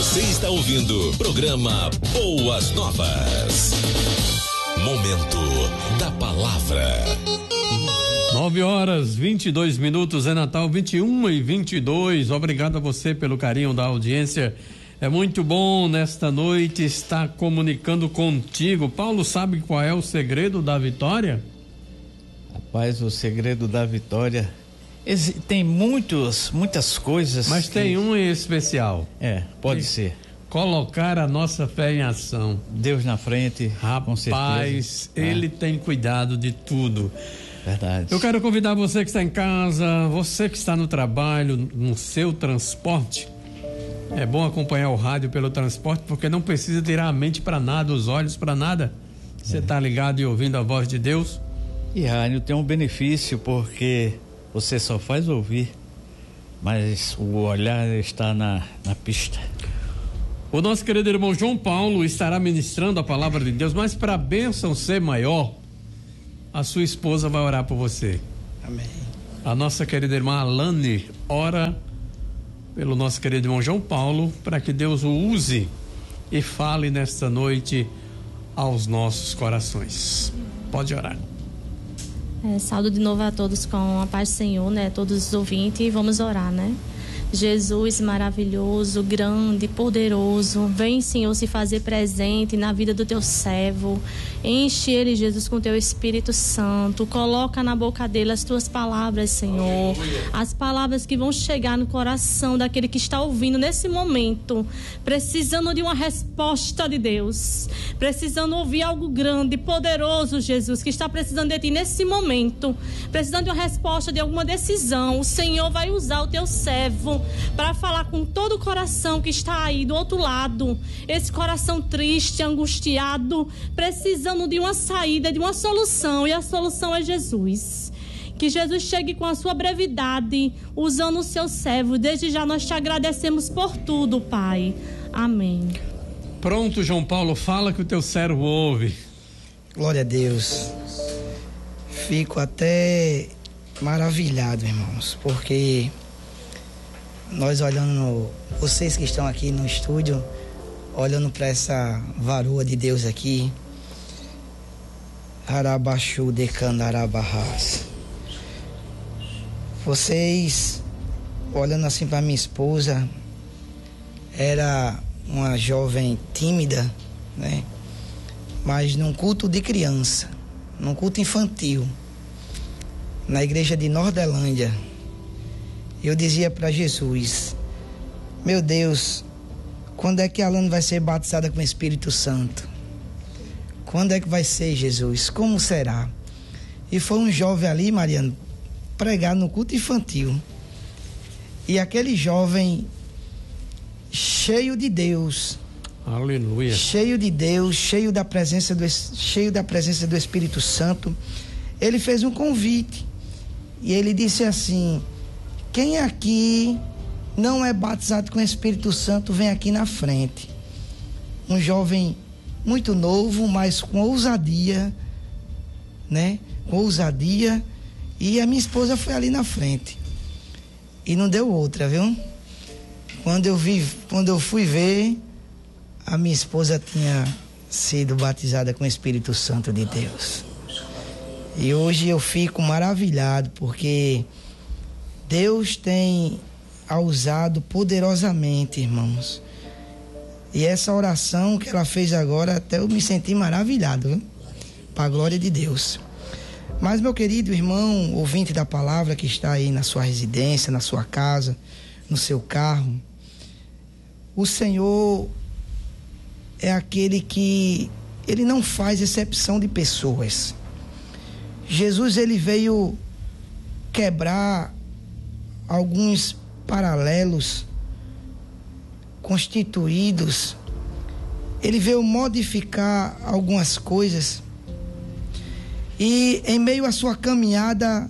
Você está ouvindo programa Boas Novas. Momento da palavra. 9h22, é Natal, 21h22. Obrigado a você pelo carinho da audiência. É muito bom nesta noite estar comunicando contigo. Paulo, sabe qual é o segredo da vitória? Rapaz, o segredo da vitória tem muitas coisas. Mas tem um em especial. Pode ser. Colocar a nossa fé em ação. Deus na frente, com certeza. Rapaz, Ele tem cuidado de tudo. Verdade. Eu quero convidar você que está em casa, você que está no trabalho, no seu transporte. É bom acompanhar o rádio pelo transporte, porque não precisa tirar a mente para nada, os olhos para nada. Você está ligado e ouvindo a voz de Deus. E rádio tem um benefício, porque você só faz ouvir, mas o olhar está na pista. O nosso querido irmão João Paulo estará ministrando a palavra de Deus, mas para a bênção ser maior, a sua esposa vai orar por você. Amém. A nossa querida irmã Alane ora pelo nosso querido irmão João Paulo, para que Deus o use e fale nesta noite aos nossos corações. Pode orar. Saúdo de novo a todos com a paz do Senhor, né? Todos os ouvintes, e vamos orar, né? Jesus maravilhoso, grande, poderoso, vem, Senhor, se fazer presente na vida do teu servo. Enche ele, Jesus, com teu Espírito Santo. Coloca na boca dele as tuas palavras, Senhor. As palavras que vão chegar no coração daquele que está ouvindo nesse momento, precisando de uma resposta de Deus, precisando ouvir algo grande, poderoso, Jesus, que está precisando de ti nesse momento, precisando de uma resposta de alguma decisão. O Senhor vai usar o teu servo para falar com todo o coração que está aí do outro lado, esse coração triste, angustiado, precisando de uma saída, de uma solução, e a solução é Jesus. Que Jesus chegue com a sua brevidade, usando o seu servo. Desde já nós te agradecemos por tudo, Pai. Amém. Pronto, João Paulo, fala que o teu servo ouve. Glória a Deus. Fico até maravilhado, irmãos, porque nós olhando, vocês que estão aqui no estúdio, olhando para essa varoa de Deus aqui, Arabaxu de Candarabarras. Vocês olhando assim para minha esposa, era uma jovem tímida, né? Mas num culto de criança, num culto infantil, na igreja de Nordelândia, eu dizia para Jesus: meu Deus, quando é que a Alane vai ser batizada com o Espírito Santo? Quando é que vai ser, Jesus? Como será? E foi um jovem ali, Mariano, pregar no culto infantil. E aquele jovem cheio de Deus. Aleluia. Cheio de Deus, cheio da presença do Espírito Santo. Ele fez um convite. E ele disse assim: quem aqui não é batizado com o Espírito Santo, vem aqui na frente. Um jovem muito novo, mas com ousadia, né? Com ousadia. E a minha esposa foi ali na frente. E não deu outra, viu? Quando eu fui ver, a minha esposa tinha sido batizada com o Espírito Santo de Deus. E hoje eu fico maravilhado, porque Deus tem a usado poderosamente, irmãos. E essa oração que ela fez agora, até eu me senti maravilhado, viu? Para a glória de Deus. Mas, meu querido irmão, ouvinte da palavra que está aí na sua residência, na sua casa, no seu carro, o Senhor é aquele que ele não faz exceção de pessoas. Jesus, ele veio quebrar alguns paralelos constituídos. Ele veio modificar algumas coisas. E em meio à sua caminhada,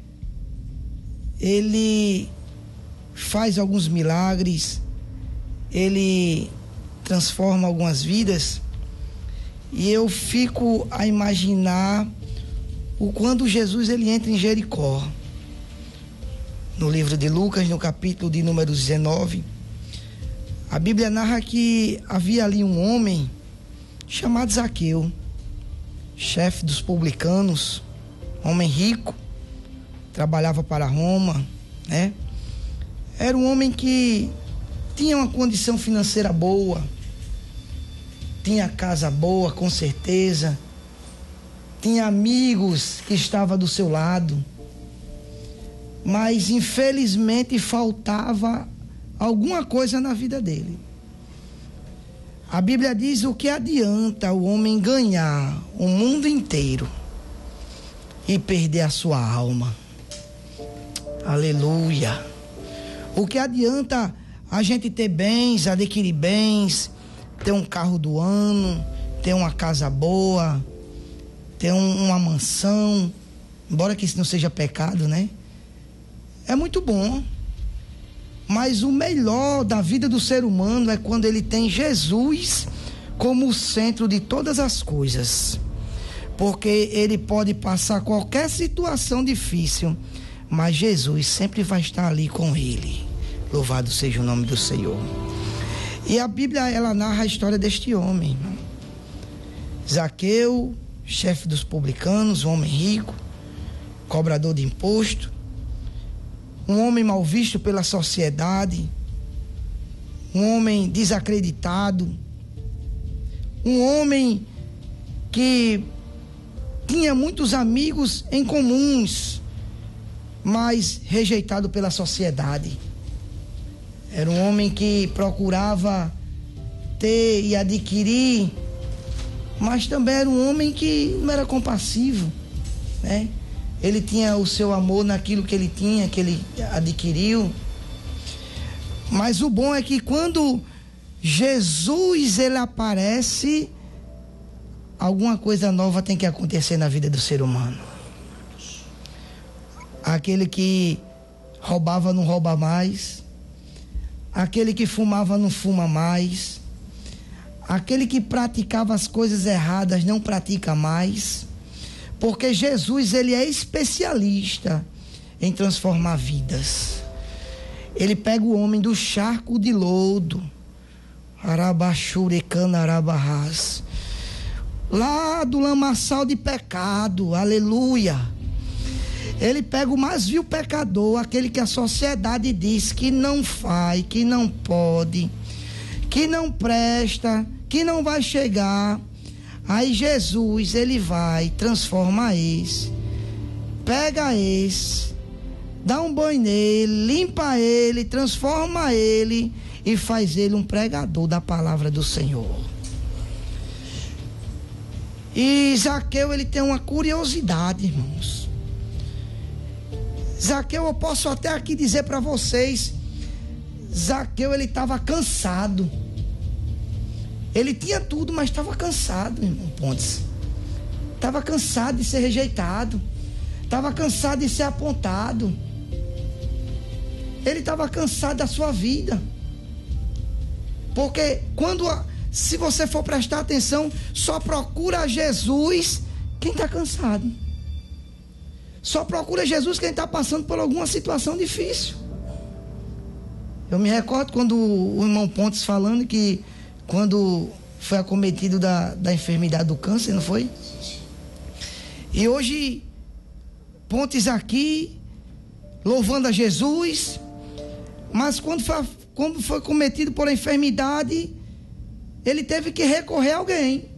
ele faz alguns milagres, ele transforma algumas vidas. E eu fico a imaginar quando Jesus ele entra em Jericó. No livro de Lucas, no capítulo de número 19, A Bíblia narra que havia ali um homem chamado Zaqueu, chefe dos publicanos, homem rico, trabalhava para Roma, né? Era um homem que tinha uma condição financeira boa, tinha casa boa, com certeza, tinha amigos que estavam do seu lado, mas infelizmente faltava alguma coisa na vida dele. A Bíblia diz: o que adianta o homem ganhar o mundo inteiro e perder a sua alma? Aleluia! O que adianta a gente ter bens, adquirir bens, ter um carro do ano, ter uma casa boa, ter uma mansão, embora que isso não seja pecado, né? É muito bom. Mas o melhor da vida do ser humano é quando ele tem Jesus como o centro de todas as coisas. Porque ele pode passar qualquer situação difícil, mas Jesus sempre vai estar ali com ele. Louvado seja o nome do Senhor. E a Bíblia, ela narra a história deste homem. Zaqueu, chefe dos publicanos, um homem rico, cobrador de imposto, um homem mal visto pela sociedade, um homem desacreditado, um homem que tinha muitos amigos em comuns, mas rejeitado pela sociedade. Era um homem que procurava ter e adquirir, mas também era um homem que não era compassivo, né? Ele tinha o seu amor naquilo que ele tinha, que ele adquiriu. Mas o bom é que quando Jesus ele aparece, alguma coisa nova tem que acontecer na vida do ser humano. Aquele que roubava não rouba mais. Aquele que fumava não fuma mais. Aquele que praticava as coisas erradas não pratica mais. Porque Jesus, ele é especialista em transformar vidas. Ele pega o homem do charco de lodo, arabachurecana arabarras, lá do lamaçal de pecado, aleluia. Ele pega o mais vil pecador, aquele que a sociedade diz que não faz, que não pode, que não presta, que não vai chegar. Aí Jesus, ele vai, transforma esse, pega esse, dá um banho nele, limpa ele, transforma ele e faz ele um pregador da palavra do Senhor. E Zaqueu, ele tem uma curiosidade, irmãos. Zaqueu, eu posso até aqui dizer para vocês, Zaqueu, ele estava cansado. Ele tinha tudo, mas estava cansado, irmão Pontes. Estava cansado de ser rejeitado. Estava cansado de ser apontado. Ele estava cansado da sua vida. Porque se você for prestar atenção, só procura Jesus quem está cansado. Só procura Jesus quem está passando por alguma situação difícil. Eu me recordo quando o irmão Pontes falando que quando foi acometido da enfermidade do câncer, não foi? E hoje, Pontes aqui, louvando a Jesus, mas quando foi cometido por a enfermidade, ele teve que recorrer a alguém.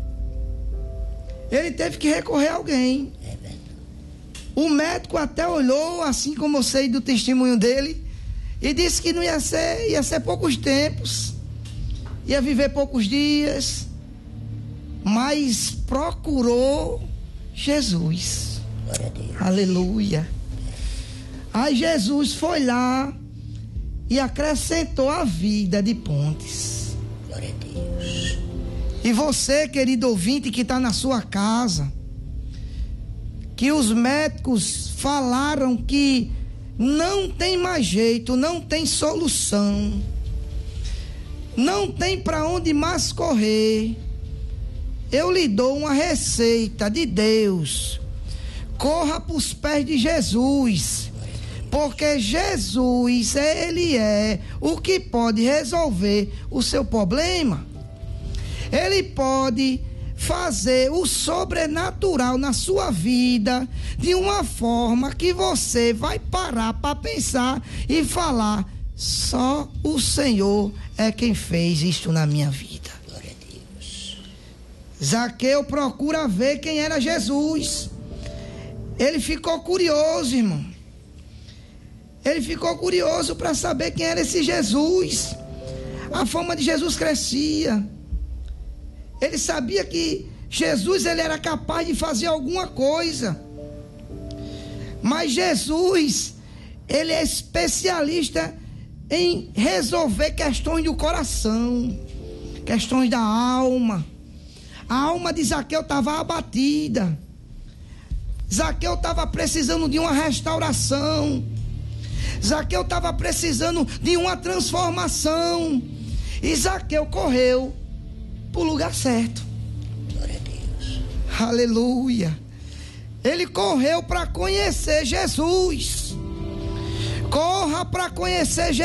Ele teve que recorrer a alguém. O médico até olhou, assim como eu sei do testemunho dele, e disse que não ia ser poucos tempos. Ia viver poucos dias, mas procurou Jesus. Aleluia. Aí Jesus foi lá e acrescentou a vida de Pontes. Glória a Deus. E você, querido ouvinte, que está na sua casa, que os médicos falaram que não tem mais jeito, não tem solução, não tem para onde mais correr, eu lhe dou uma receita de Deus. Corra para os pés de Jesus, Porque Jesus, ele é o que pode resolver o seu problema. Ele pode fazer o sobrenatural na sua vida de uma forma que você vai parar para pensar e falar: só o Senhor é quem fez isto na minha vida. Glória a Deus. Zaqueu procura ver quem era Jesus. Ele ficou curioso, irmão. Ele ficou curioso para saber quem era esse Jesus. A fama de Jesus crescia. Ele sabia que Jesus, ele era capaz de fazer alguma coisa. Mas Jesus, ele é especialista em resolver questões do coração, questões da alma. A alma de Zaqueu estava abatida. Zaqueu estava precisando de uma restauração. Zaqueu estava precisando de uma transformação. E Zaqueu correu para o lugar certo. Glória a Deus. Aleluia. Ele correu para conhecer Jesus. Corra para conhecer Jesus.